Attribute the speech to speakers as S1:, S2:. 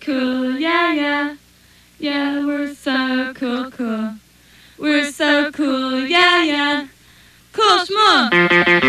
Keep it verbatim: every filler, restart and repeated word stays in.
S1: cool, yeah, yeah. Yeah, we're so cool, cool. We're so cool, yeah, yeah. Cool, schmoo.